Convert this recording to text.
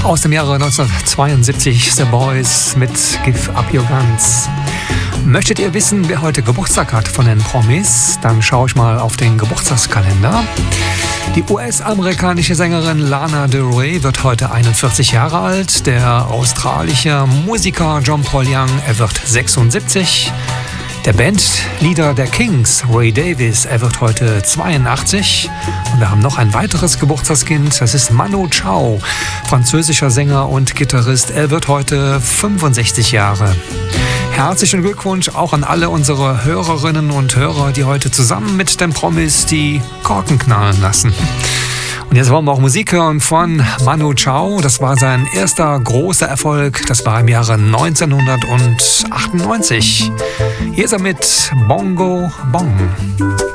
Aus dem Jahre 1972 The Boys mit Give Up Your Guns. Möchtet ihr wissen, wer heute Geburtstag hat von den Promis? Dann schaue ich mal auf den Geburtstagskalender. Die US-amerikanische Sängerin Lana Del Rey wird heute 41 Jahre alt. Der australische Musiker John Paul Young, er wird 76. Der Bandleader der Kings, Ray Davies, er wird heute 82. Und wir haben noch ein weiteres Geburtstagskind, das ist Manu Chao, französischer Sänger und Gitarrist. Er wird heute 65 Jahre. Herzlichen Glückwunsch auch an alle unsere Hörerinnen und Hörer, die heute zusammen mit den Promis die Korken knallen lassen. Und jetzt wollen wir auch Musik hören von Manu Chao. Das war sein erster großer Erfolg. Das war im Jahre 1998. Hier ist er mit Bongo Bong.